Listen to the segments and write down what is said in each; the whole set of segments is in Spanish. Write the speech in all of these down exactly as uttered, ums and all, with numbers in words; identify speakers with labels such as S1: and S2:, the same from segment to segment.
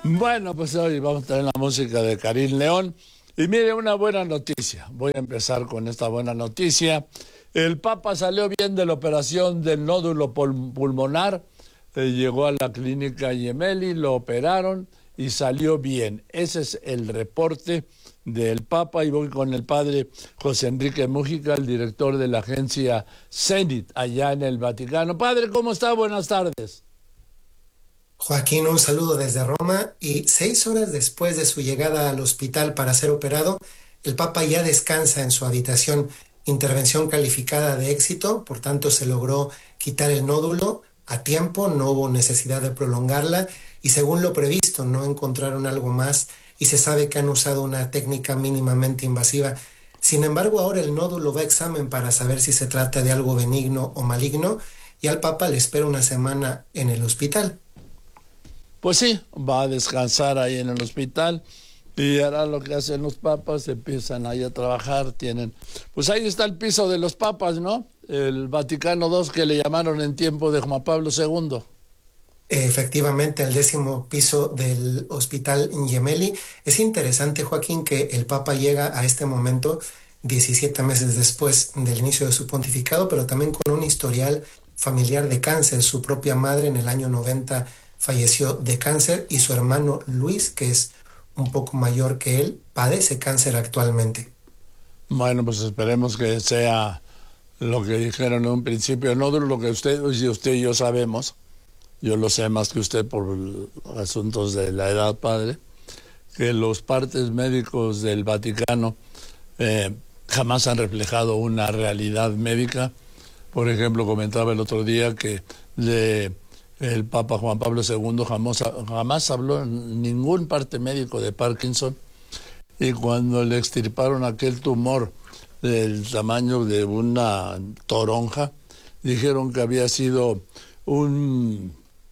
S1: Bueno, pues hoy vamos a tener la música de Karim León. Y mire, una buena noticia. Voy a empezar con esta buena noticia. El Papa salió bien de la operación del nódulo pulmonar. Eh, llegó a la clínica Gemelli, lo operaron y salió bien. Ese es el reporte del Papa. Y voy con el padre José Enrique Mújica, el director de la agencia Zenit, allá en el Vaticano. Padre, ¿cómo está? Buenas tardes.
S2: Joaquín, un saludo desde Roma y seis horas después de su llegada al hospital para ser operado, el Papa ya descansa en su habitación. Intervención calificada de éxito, por tanto se logró quitar el nódulo a tiempo, no hubo necesidad de prolongarla y según lo previsto no encontraron algo más y se sabe que han usado una técnica mínimamente invasiva. Sin embargo, ahora el nódulo va a examen para saber si se trata de algo benigno o maligno y al Papa le espera una semana en el hospital.
S1: Pues sí, va a descansar ahí en el hospital y hará lo que hacen los papas, empiezan ahí a trabajar, tienen... Pues ahí está el piso de los papas, ¿no? El Vaticano dos que le llamaron en tiempo de Juan Pablo segundo.
S2: Efectivamente, el décimo piso del Hospital Gemelli. Es interesante, Joaquín, que el Papa llega a este momento diecisiete meses después del inicio de su pontificado, pero también con un historial familiar de cáncer. Su propia madre en el año noventa falleció de cáncer y su hermano Luis, que es un poco mayor que él, padece cáncer actualmente.
S1: Bueno, pues esperemos que sea lo que dijeron en un principio, no de lo que usted, y usted y yo sabemos. Yo lo sé más que usted por asuntos de la edad, padre, que los partes médicos del Vaticano eh, jamás han reflejado una realidad médica. Por ejemplo, comentaba el otro día que de, el Papa Juan Pablo segundo jamás, jamás habló en ningún parte médico de Parkinson, y cuando le extirparon aquel tumor del tamaño de una toronja, dijeron que había sido un...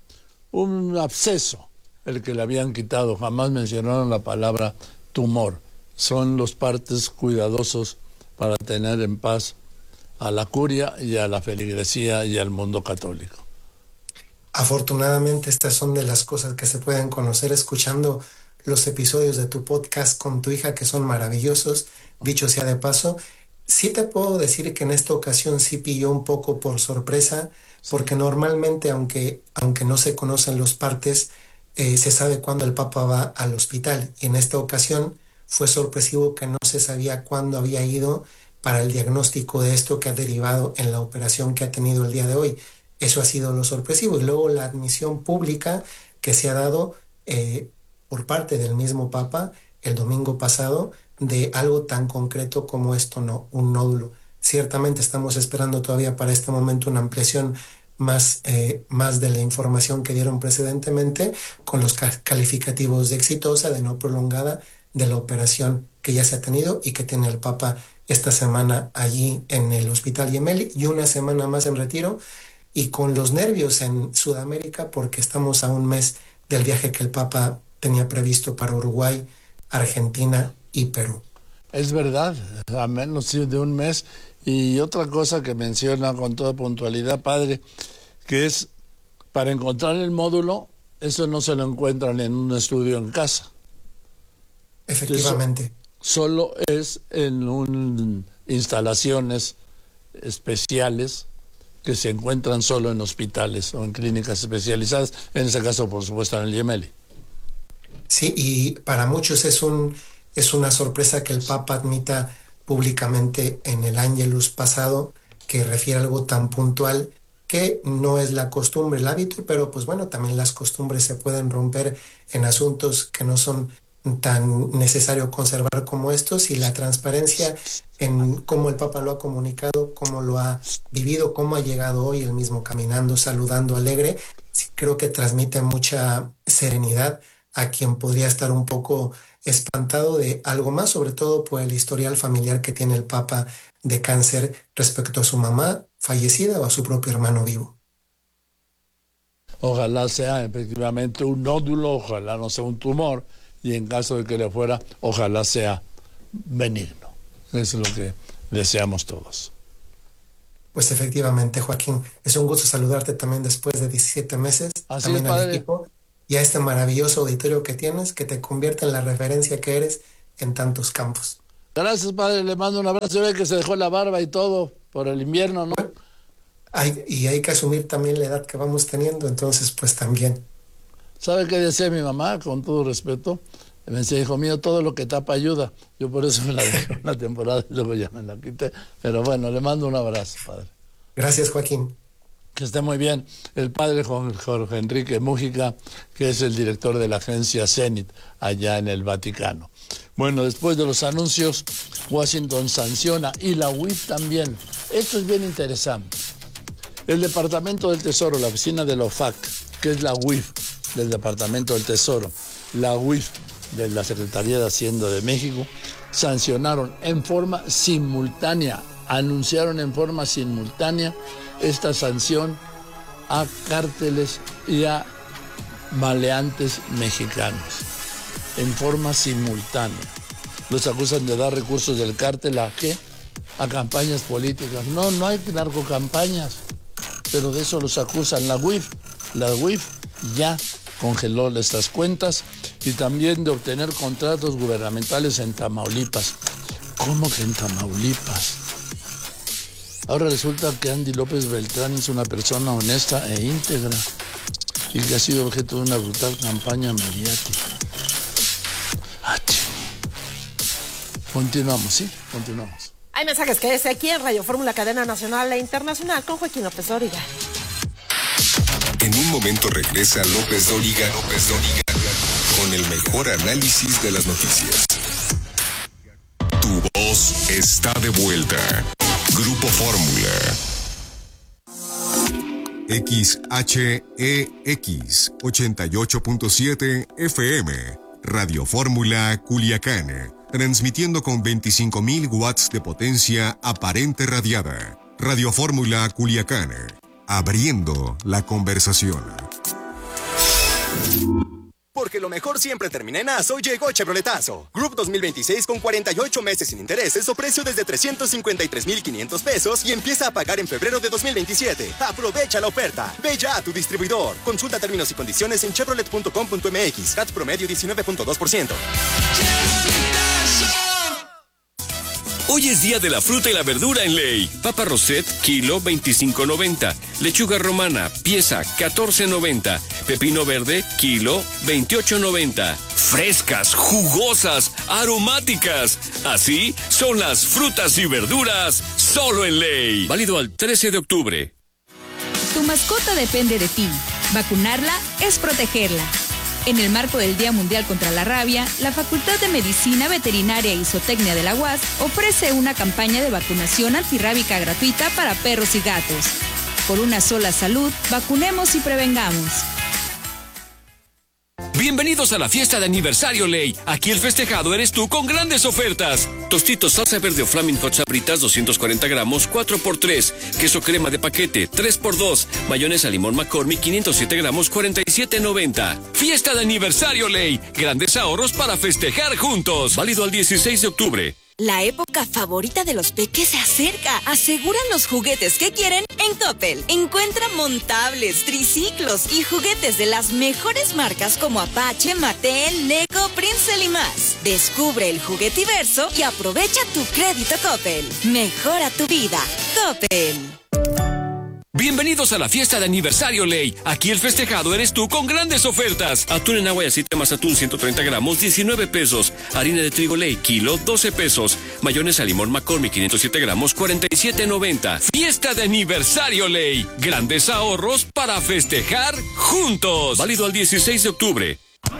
S1: un absceso el que le habían quitado. Jamás mencionaron la palabra tumor. Son los partes cuidadosos para tener en paz a la curia y a la feligresía y al mundo católico.
S2: Afortunadamente, estas son de las cosas que se pueden conocer escuchando los episodios de tu podcast con tu hija, que son maravillosos, dicho sea de paso. Sí te puedo decir que en esta ocasión sí pilló un poco por sorpresa, porque normalmente, aunque, aunque no se conocen los partes, eh, se sabe cuándo el Papa va al hospital. Y en esta ocasión fue sorpresivo que no se sabía cuándo había ido para el diagnóstico de esto que ha derivado en la operación que ha tenido el día de hoy. Eso ha sido lo sorpresivo. Y luego la admisión pública que se ha dado eh, por parte del mismo Papa el domingo pasado de algo tan concreto como esto, no, un nódulo. Ciertamente estamos esperando todavía para este momento una ampliación más, eh, más de la información que dieron precedentemente con los calificativos de exitosa, de no prolongada, de la operación que ya se ha tenido y que tiene el Papa esta semana allí en el Hospital Gemelli y una semana más en retiro y con los nervios en Sudamérica porque estamos a un mes del viaje que el Papa tenía previsto para Uruguay, Argentina y Perú.
S1: Es verdad, a menos de un mes. Y otra cosa que menciona con toda puntualidad, padre, que es para encontrar el módulo, eso no se lo encuentran en un estudio en casa.
S2: Efectivamente.
S1: Eso solo es en un, instalaciones especiales que se encuentran solo en hospitales o en clínicas especializadas, en ese caso, por supuesto, en el Gemelli.
S2: Sí, y para muchos es un, es una sorpresa que el Papa admita públicamente en el Ángelus pasado que refiere a algo tan puntual que no es la costumbre, el hábito, pero pues bueno, también las costumbres se pueden romper en asuntos que no son tan necesario conservar como estos y la transparencia en cómo el Papa lo ha comunicado, cómo lo ha vivido, cómo ha llegado hoy el mismo caminando, saludando alegre, sí, creo que transmite mucha serenidad a quien podría estar un poco espantado de algo más, sobre todo por el historial familiar que tiene el Papa de cáncer respecto a su mamá fallecida o a su propio hermano vivo.
S1: Ojalá sea efectivamente un nódulo, ojalá no sea un tumor, y en caso de que le fuera, ojalá sea benigno. Eso es lo que deseamos todos.
S2: Pues efectivamente, Joaquín, es un gusto saludarte también después de diecisiete meses,
S1: Así es,
S2: también al
S1: padre.
S2: equipo. y a este maravilloso auditorio que tienes, que te convierte en la referencia que eres en tantos campos.
S1: Gracias, padre, le mando un abrazo. Ve que se dejó la barba y todo por el invierno, ¿no?
S2: Bueno, hay, y hay que asumir también la edad que vamos teniendo, entonces pues también.
S1: ¿Sabe qué decía mi mamá? Con todo respeto, me decía, hijo mío, todo lo que tapa ayuda. Yo por eso me la dejé una temporada y luego ya me la quité. Pero bueno, le mando un abrazo, padre.
S2: Gracias, Joaquín.
S1: Que esté muy bien. El padre Jorge Enrique Mújica, que es el director de la agencia Zenit, allá en el Vaticano. Bueno, después de los anuncios, Washington sanciona y la U I F también. Esto es bien interesante. El Departamento del Tesoro, la oficina de la O F A C, que es la U I F del Departamento del Tesoro, la U I F de la Secretaría de Hacienda de México, sancionaron en forma simultánea, anunciaron en forma simultánea esta sanción a cárteles y a maleantes mexicanos, en forma simultánea. Los acusan de dar recursos del cártel a ¿qué? A campañas políticas. No, no hay narcocampañas, pero de eso los acusan. La U I F, la U I F ya congeló estas cuentas y también de obtener contratos gubernamentales en Tamaulipas. ¿Cómo que en Tamaulipas? Ahora resulta que Andy López Beltrán es una persona honesta e íntegra y que ha sido objeto de una brutal campaña mediática. Ah, continuamos, ¿sí? Continuamos.
S3: Hay mensajes que es aquí en Radio Fórmula, cadena nacional e internacional, con Joaquín López Dóriga.
S4: En un momento regresa López Dóriga, López Dóriga, con el mejor análisis de las noticias. Tu voz está de vuelta. Grupo Fórmula. X H E X ochenta y ocho punto siete F M. Radio Fórmula Culiacán. Transmitiendo con veinticinco mil watts de potencia aparente radiada. Radio Fórmula Culiacán. Abriendo la conversación.
S5: Porque lo mejor siempre termina en aso, llegó Chevroletazo. Group dos mil veintiséis con cuarenta y ocho meses sin intereses o precio desde trescientos cincuenta y tres mil quinientos pesos y empieza a pagar en febrero de dos mil veintisiete. Aprovecha la oferta. Ve ya a tu distribuidor. Consulta términos y condiciones en chevrolet punto com punto m x. C A T promedio diecinueve punto dos por ciento.
S6: Hoy es día de la fruta y la verdura en Ley. Papa Roset, kilo veinticinco noventa. Lechuga romana, pieza catorce noventa. Pepino verde, kilo veintiocho noventa. Frescas, jugosas, aromáticas. Así son las frutas y verduras solo en Ley. Válido al trece de octubre.
S7: Tu mascota depende de ti. Vacunarla es protegerla. En el marco del Día Mundial contra la Rabia, la Facultad de Medicina Veterinaria y Zootecnia de la U A S ofrece una campaña de vacunación antirrábica gratuita para perros y gatos. Por una sola salud, vacunemos y prevengamos.
S6: Bienvenidos a la fiesta de aniversario Ley. Aquí el festejado eres tú con grandes ofertas. Tostitos salsa verde o Flaming Hot Sabritas doscientos cuarenta gramos, cuatro por tres. Queso crema de paquete, tres por dos. Mayonesa limón McCormick, quinientos siete gramos, cuarenta y siete noventa. Fiesta de aniversario Ley. Grandes ahorros para festejar juntos. Válido al dieciséis de octubre.
S8: La época favorita de los peques se acerca. Aseguran los juguetes que quieren en Coppel. Encuentra montables, triciclos y juguetes de las mejores marcas como Apache, Mattel, Lego, Princeton y más. Descubre el juguetiverso y aprovecha tu crédito Coppel. Mejora tu vida. Coppel.
S6: Bienvenidos a la fiesta de aniversario Ley. Aquí el festejado eres tú con grandes ofertas. Atún en agua y aceite más atún ciento treinta gramos, diecinueve pesos. Harina de trigo Ley, kilo, doce pesos. Mayonesa limón McCormick, quinientos siete gramos, cuarenta y siete noventa. Fiesta de aniversario Ley. Grandes ahorros para festejar juntos. Válido al dieciséis de octubre.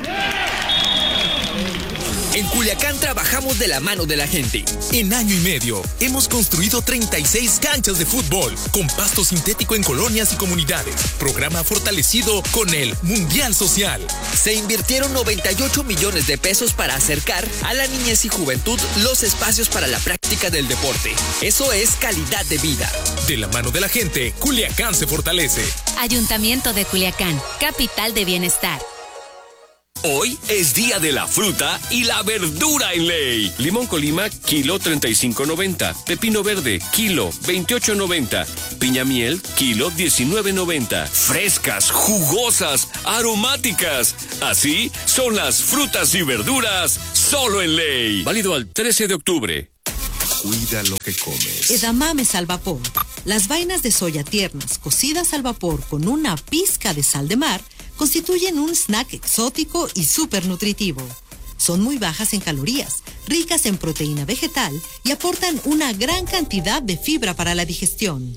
S9: En Culiacán trabajamos de la mano de la gente. En año y medio hemos construido treinta y seis canchas de fútbol con pasto sintético en colonias y comunidades. Programa fortalecido con el Mundial Social.
S10: Se invirtieron noventa y ocho millones de pesos para acercar a la niñez y juventud los espacios para la práctica del deporte. Eso es calidad de vida.
S9: De la mano de la gente, Culiacán se fortalece.
S11: Ayuntamiento de Culiacán, capital de bienestar.
S6: Hoy es día de la fruta y la verdura en Ley. Limón Colima, kilo treinta y cinco noventa. Pepino verde, kilo veintiocho noventa. Piña miel, kilo diecinueve noventa. Frescas, jugosas, aromáticas. Así son las frutas y verduras solo en Ley. Válido al trece de octubre.
S4: Cuida lo que comes.
S11: Edamames al vapor. Las vainas de soya tiernas, cocidas al vapor con una pizca de sal de mar, constituyen un snack exótico y súper nutritivo. Son muy bajas en calorías, ricas en proteína vegetal y aportan una gran cantidad de fibra para la digestión.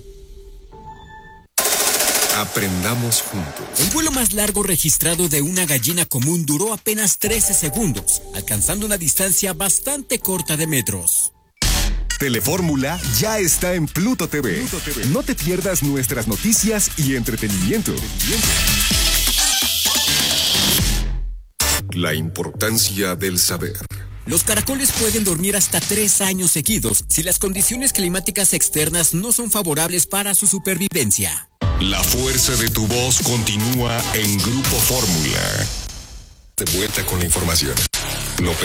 S4: Aprendamos juntos.
S12: El vuelo más largo registrado de una gallina común duró apenas trece segundos, alcanzando una distancia bastante corta de metros.
S4: Telefórmula ya está en Pluto T V. Pluto T V. No te pierdas nuestras noticias y entretenimiento. La importancia del saber.
S12: Los caracoles pueden dormir hasta tres años seguidos si las condiciones climáticas externas no son favorables para su supervivencia.
S4: La fuerza de tu voz continúa en Grupo Fórmula. De vuelta con la información.